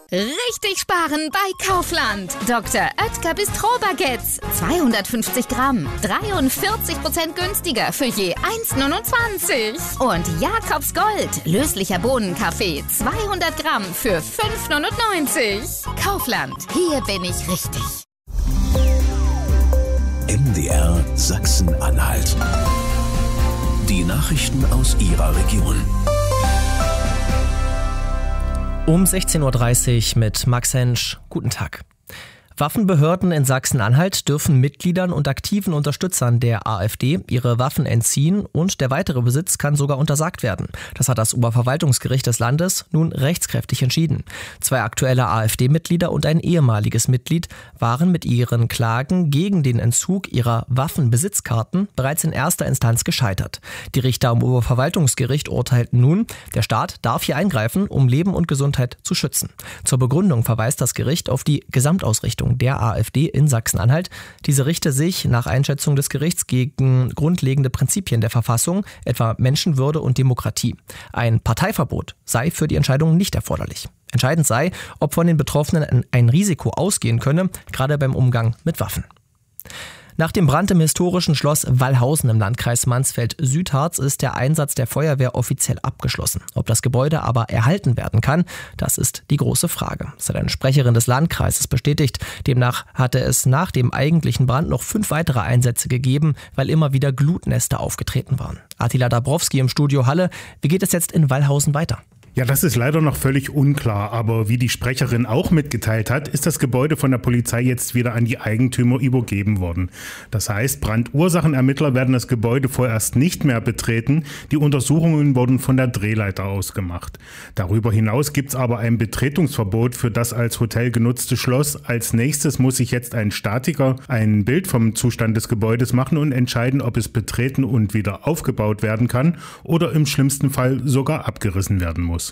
Richtig sparen bei Kaufland. Dr. Oetker Bistro-Baguettes. 250 Gramm. 43% günstiger für je 1,29. Und Jakobs Gold. Löslicher Bohnenkaffee. 200 Gramm für 5,99. Kaufland. Hier bin ich richtig. MDR Sachsen-Anhalt. Die Nachrichten aus Ihrer Region. Um 16.30 Uhr mit Max Hensch. Guten Tag. Waffenbehörden in Sachsen-Anhalt dürfen Mitgliedern und aktiven Unterstützern der AfD ihre Waffen entziehen und der weitere Besitz kann sogar untersagt werden. Das hat das Oberverwaltungsgericht des Landes nun rechtskräftig entschieden. 2 aktuelle AfD-Mitglieder und ein ehemaliges Mitglied waren mit ihren Klagen gegen den Entzug ihrer Waffenbesitzkarten bereits in erster Instanz gescheitert. Die Richter am Oberverwaltungsgericht urteilten nun, der Staat darf hier eingreifen, um Leben und Gesundheit zu schützen. Zur Begründung verweist das Gericht auf die Gesamtausrichtung der AfD in Sachsen-Anhalt. Diese richte sich nach Einschätzung des Gerichts gegen grundlegende Prinzipien der Verfassung, etwa Menschenwürde und Demokratie. Ein Parteiverbot sei für die Entscheidung nicht erforderlich. Entscheidend sei, ob von den Betroffenen ein Risiko ausgehen könne, gerade beim Umgang mit Waffen. Nach dem Brand im historischen Schloss Wallhausen im Landkreis Mansfeld-Südharz ist der Einsatz der Feuerwehr offiziell abgeschlossen. Ob das Gebäude aber erhalten werden kann, das ist die große Frage. Das hat eine Sprecherin des Landkreises bestätigt. Demnach hatte es nach dem eigentlichen Brand noch 5 weitere Einsätze gegeben, weil immer wieder Glutnester aufgetreten waren. Attila Dabrowski im Studio Halle. Wie geht es jetzt in Wallhausen weiter? Ja, das ist leider noch völlig unklar, aber wie die Sprecherin auch mitgeteilt hat, ist das Gebäude von der Polizei jetzt wieder an die Eigentümer übergeben worden. Das heißt, Brandursachenermittler werden das Gebäude vorerst nicht mehr betreten. Die Untersuchungen wurden von der Drehleiter aus gemacht. Darüber hinaus gibt es aber ein Betretungsverbot für das als Hotel genutzte Schloss. Als nächstes muss sich jetzt ein Statiker ein Bild vom Zustand des Gebäudes machen und entscheiden, ob es betreten und wieder aufgebaut werden kann oder im schlimmsten Fall sogar abgerissen werden muss.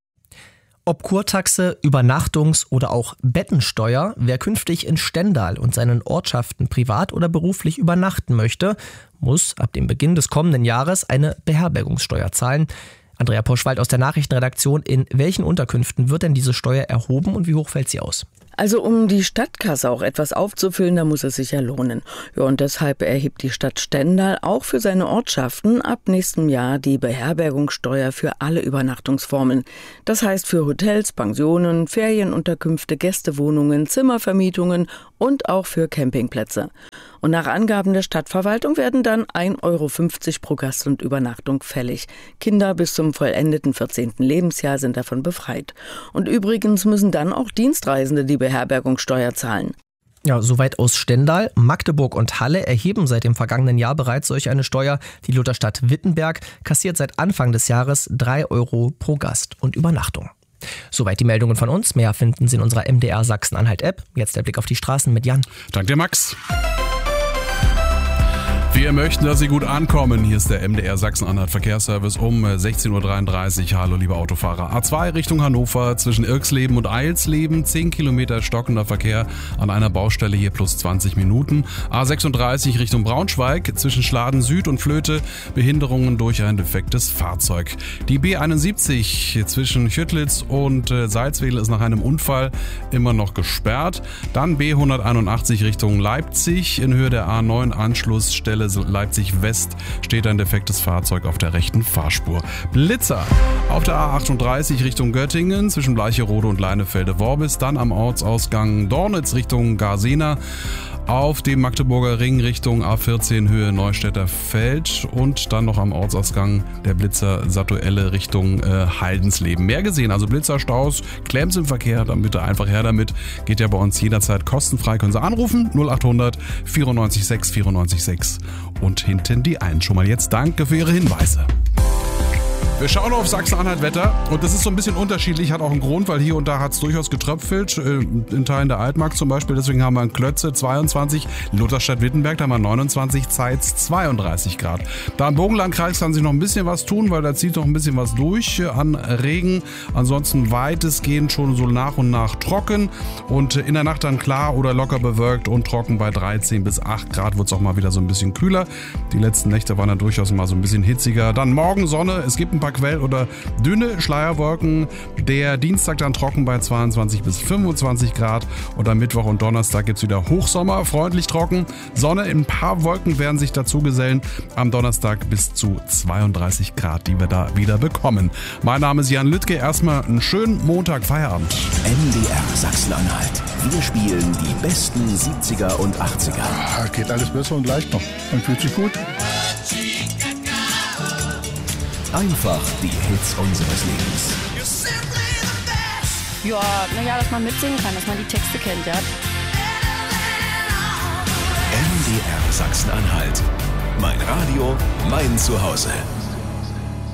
Ob Kurtaxe, Übernachtungs- oder auch Bettensteuer, wer künftig in Stendal und seinen Ortschaften privat oder beruflich übernachten möchte, muss ab dem Beginn des kommenden Jahres eine Beherbergungssteuer zahlen. Andrea Poschwald aus der Nachrichtenredaktion, in welchen Unterkünften wird denn diese Steuer erhoben und wie hoch fällt sie aus? Also um die Stadtkasse auch etwas aufzufüllen, da muss es sich ja lohnen. Ja, und deshalb erhebt die Stadt Stendal auch für seine Ortschaften ab nächstem Jahr die Beherbergungssteuer für alle Übernachtungsformen. Das heißt für Hotels, Pensionen, Ferienunterkünfte, Gästewohnungen, Zimmervermietungen und auch für Campingplätze. Und nach Angaben der Stadtverwaltung werden dann 1,50 € pro Gast und Übernachtung fällig. Kinder bis zum vollendeten 14. Lebensjahr sind davon befreit. Und übrigens müssen dann auch Dienstreisende die Beherbergungssteuer zahlen. Ja, soweit aus Stendal. Magdeburg und Halle erheben seit dem vergangenen Jahr bereits solch eine Steuer. Die Lutherstadt Wittenberg kassiert seit Anfang des Jahres 3 € pro Gast und Übernachtung. Soweit die Meldungen von uns. Mehr finden Sie in unserer MDR Sachsen-Anhalt-App. Jetzt der Blick auf die Straßen mit Jan. Danke dir, Max. Wir möchten, dass Sie gut ankommen. Hier ist der MDR Sachsen-Anhalt Verkehrsservice um 16.33 Uhr. Hallo, liebe Autofahrer. A2 Richtung Hannover zwischen Irxleben und Eilsleben. 10 Kilometer stockender Verkehr an einer Baustelle hier plus 20 Minuten. A36 Richtung Braunschweig zwischen Schladen Süd und Flöte. Behinderungen durch ein defektes Fahrzeug. Die B71 zwischen Chüttlitz und Salzwedel ist nach einem Unfall immer noch gesperrt. Dann B181 Richtung Leipzig in Höhe der A9 Anschlussstelle Leipzig West steht ein defektes Fahrzeug auf der rechten Fahrspur. Blitzer auf der A38 Richtung Göttingen zwischen Bleicherode und Leinefelde-Worbis, dann am Ortsausgang Dornitz Richtung Garsena, auf dem Magdeburger Ring Richtung A14 Höhe Neustädter Feld und dann noch am Ortsausgang der Blitzer Satuelle Richtung Haldensleben. Mehr gesehen, also Blitzerstaus, Klemms im Verkehr, dann bitte einfach her damit. Geht ja bei uns jederzeit kostenfrei, können Sie anrufen, 0800 94 6 94 6 und hinten die 1. Schon mal jetzt danke für Ihre Hinweise. Wir schauen auf Sachsen-Anhalt Wetter und das ist so ein bisschen unterschiedlich, hat auch einen Grund, weil hier und da hat es durchaus getröpfelt, in Teilen der Altmark zum Beispiel, deswegen haben wir in Klötze 22, Lutherstadt-Wittenberg, da haben wir 29, Zeitz 32 Grad. Da im Burgenlandkreis kann sich noch ein bisschen was tun, weil da zieht noch ein bisschen was durch an Regen, ansonsten weitestgehend schon so nach und nach trocken und in der Nacht dann klar oder locker bewölkt und trocken bei 13 bis 8 Grad wird es auch mal wieder so ein bisschen kühler. Die letzten Nächte waren dann durchaus mal so ein bisschen hitziger. Dann morgen Sonne, es gibt ein paar paar Quell- oder dünne Schleierwolken. Der Dienstag dann trocken bei 22 bis 25 Grad und am Mittwoch und Donnerstag gibt es wieder Hochsommer, freundlich trocken. Sonne, ein paar Wolken werden sich dazu gesellen. Am Donnerstag bis zu 32 Grad, die wir da wieder bekommen. Mein Name ist Jan Lüttke. Erstmal einen schönen Montag, Feierabend. MDR Sachsen-Anhalt. Wir spielen die besten 70er und 80er. Geht alles besser und leichter. Man fühlt sich gut. Einfach die Hits unseres Lebens. Ja, dass man mitsingen kann, dass man die Texte kennt, ja. MDR Sachsen-Anhalt. Mein Radio, mein Zuhause.